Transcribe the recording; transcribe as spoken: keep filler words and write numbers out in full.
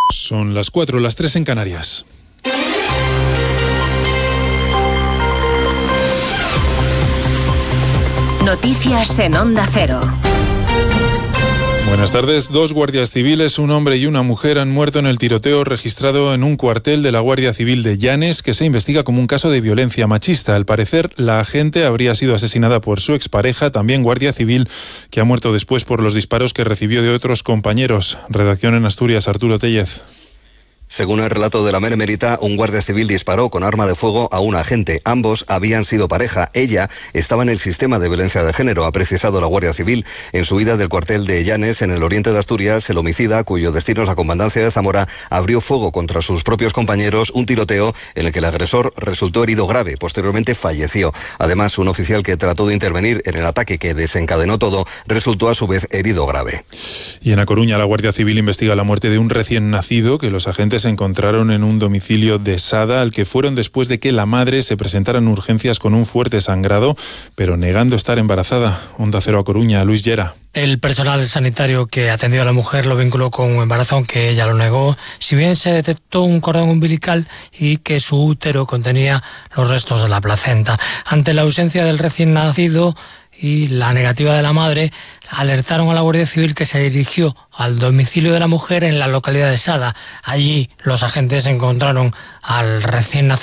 Son las cuatro, las tres en Canarias. Noticias en Onda Cero. Buenas tardes. Dos guardias civiles, un hombre y una mujer, han muerto en el tiroteo registrado en un cuartel de la Guardia Civil de Llanes, que se investiga como un caso de violencia machista. Al parecer, la agente habría sido asesinada por su expareja, también guardia civil, que ha muerto después por los disparos que recibió de otros compañeros. Redacción en Asturias, Arturo Tellez. Según el relato de la Benemérita, un guardia civil disparó con arma de fuego a un agente. Ambos habían sido pareja. Ella estaba en el sistema de violencia de género, ha precisado la Guardia Civil. En su huida del cuartel de Llanes, en el oriente de Asturias, el homicida, cuyo destino es la comandancia de Zamora, abrió fuego contra sus propios compañeros, un tiroteo en el que el agresor resultó herido grave. Posteriormente falleció. Además, un oficial que trató de intervenir en el ataque que desencadenó todo, resultó a su vez herido grave. Y en A Coruña, la Guardia Civil investiga la muerte de un recién nacido que los agentes se encontraron en un domicilio de Sada, al que fueron después de que la madre se presentara en urgencias con un fuerte sangrado, pero negando estar embarazada. Onda Cero A Coruña, Luis Llera. El personal sanitario que atendió a la mujer lo vinculó con un embarazo, aunque ella lo negó, si bien se detectó un cordón umbilical y que su útero contenía los restos de la placenta. Ante la ausencia del recién nacido y la negativa de la madre, alertaron a la Guardia Civil, que se dirigió al domicilio de la mujer en la localidad de Sada. Allí los agentes encontraron al recién nacido